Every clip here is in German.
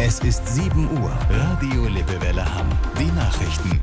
Es ist 7 Uhr. Radio Lippewelle Hamm. Die Nachrichten.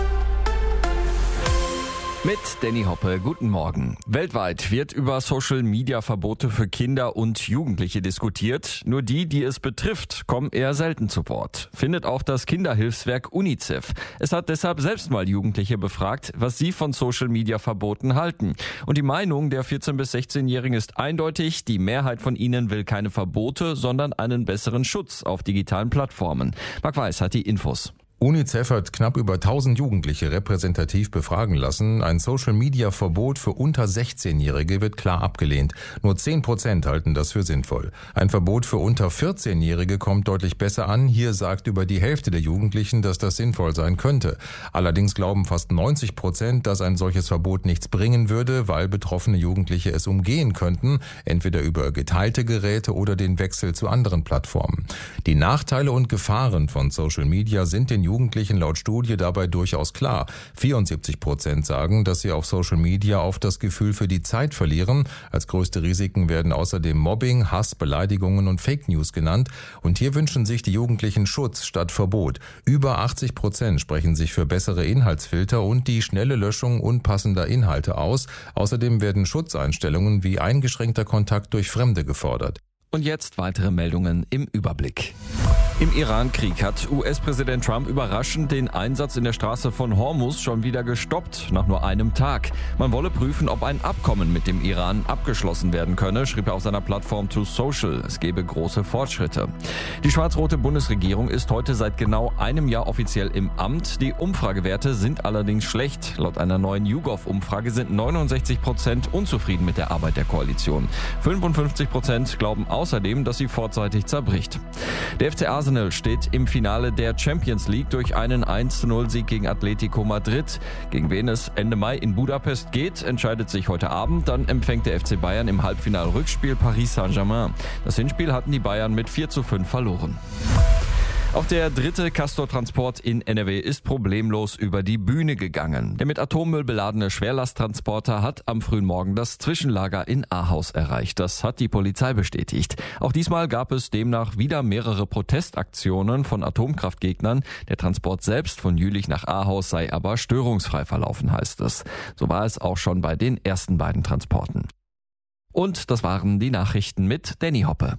Mit Danny Hoppe, guten Morgen. Weltweit wird über Social-Media-Verbote für Kinder und Jugendliche diskutiert. Nur die es betrifft, kommen eher selten zu Wort. Findet auch das Kinderhilfswerk UNICEF. Es hat deshalb selbst mal Jugendliche befragt, was sie von Social-Media-Verboten halten. Und die Meinung der 14- bis 16-Jährigen ist eindeutig. Die Mehrheit von ihnen will keine Verbote, sondern einen besseren Schutz auf digitalen Plattformen. Marc Weiß hat die Infos. UNICEF hat knapp über 1000 Jugendliche repräsentativ befragen lassen. Ein Social-Media-Verbot für unter 16-Jährige wird klar abgelehnt. Nur 10% halten das für sinnvoll. Ein Verbot für unter 14-Jährige kommt deutlich besser an. Hier sagt über die Hälfte der Jugendlichen, dass das sinnvoll sein könnte. Allerdings glauben fast 90%, dass ein solches Verbot nichts bringen würde, weil betroffene Jugendliche es umgehen könnten, entweder über geteilte Geräte oder den Wechsel zu anderen Plattformen. Die Nachteile und Gefahren von Social Media sind den Jugendlichen laut Studie dabei durchaus klar. 74% sagen, dass sie auf Social Media oft das Gefühl für die Zeit verlieren. Als größte Risiken werden außerdem Mobbing, Hass, Beleidigungen und Fake News genannt. Und hier wünschen sich die Jugendlichen Schutz statt Verbot. Über 80% sprechen sich für bessere Inhaltsfilter und die schnelle Löschung unpassender Inhalte aus. Außerdem werden Schutzeinstellungen wie eingeschränkter Kontakt durch Fremde gefordert. Und jetzt weitere Meldungen im Überblick. Im Iran-Krieg hat US-Präsident Trump überraschend den Einsatz in der Straße von Hormuz schon wieder gestoppt, nach nur einem Tag. Man wolle prüfen, ob ein Abkommen mit dem Iran abgeschlossen werden könne, schrieb er auf seiner Plattform Truth Social. Es gebe große Fortschritte. Die schwarz-rote Bundesregierung ist heute seit genau einem Jahr offiziell im Amt. Die Umfragewerte sind allerdings schlecht. Laut einer neuen YouGov-Umfrage sind 69% unzufrieden mit der Arbeit der Koalition. 55% glauben außerdem, dass sie vorzeitig zerbricht. Der FC Arsenal steht im Finale der Champions League durch einen 1:0-Sieg gegen Atletico Madrid. Gegen wen es Ende Mai in Budapest geht, entscheidet sich heute Abend. Dann empfängt der FC Bayern im Halbfinal-Rückspiel Paris Saint-Germain. Das Hinspiel hatten die Bayern mit 4:5 verloren. Auch der dritte Castor-Transport in NRW ist problemlos über die Bühne gegangen. Der mit Atommüll beladene Schwerlasttransporter hat am frühen Morgen das Zwischenlager in Ahaus erreicht. Das hat die Polizei bestätigt. Auch diesmal gab es demnach wieder mehrere Protestaktionen von Atomkraftgegnern. Der Transport selbst von Jülich nach Ahaus sei aber störungsfrei verlaufen, heißt es. So war es auch schon bei den ersten beiden Transporten. Und das waren die Nachrichten mit Danny Hoppe.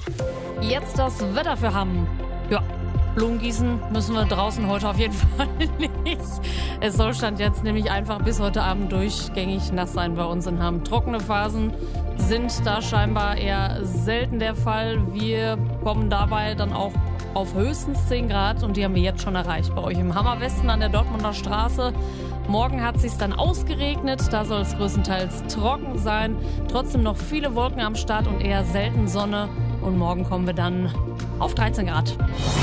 Jetzt das Wetter für Hamm. Ja, Blumen gießen müssen wir draußen heute auf jeden Fall nicht. Es soll Stand jetzt nämlich einfach bis heute Abend durchgängig nass sein bei uns in Hamm. Trockene Phasen sind da scheinbar eher selten der Fall. Wir kommen dabei dann auch auf höchstens 10 Grad und die haben wir jetzt schon erreicht bei euch im Hammer Westen an der Dortmunder Straße. Morgen hat es sich dann ausgeregnet, da soll es größtenteils trocken sein. Trotzdem noch viele Wolken am Start und eher selten Sonne. Und morgen kommen wir dann auf 13 Grad.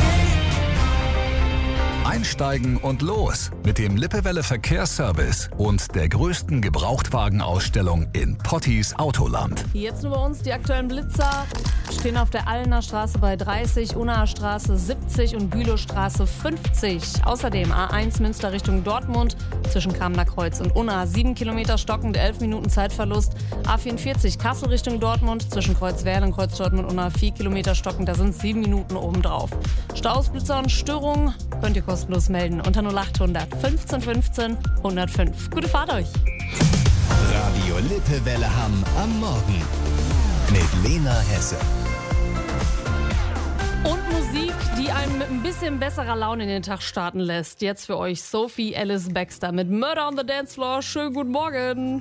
Einsteigen und los mit dem Lippewelle Verkehrsservice und der größten Gebrauchtwagenausstellung in Pottis Autoland. Jetzt nur bei uns die aktuellen Blitzer. Stehen auf der Allener Straße bei 30, Unnaer Straße 70 und Bülowstraße 50. Außerdem A1 Münster Richtung Dortmund zwischen Kamener Kreuz und Unna 7 Kilometer stockend, 11 Minuten Zeitverlust. A44 Kassel Richtung Dortmund zwischen Kreuzwerl und Kreuz Dortmund Unna 4 Kilometer stockend, da sind 7 Minuten obendrauf. Staus, Blitzer und Störungen könnt ihr kostenlos melden unter 0800 15 15 105. Gute Fahrt euch! Radio Lippewelle Hamm am Morgen mit Lena Hesse. Und Musik, die einem mit ein bisschen besserer Laune in den Tag starten lässt. Jetzt für euch Sophie Ellis Bextor mit Murder on the Dance Floor. Schönen guten Morgen.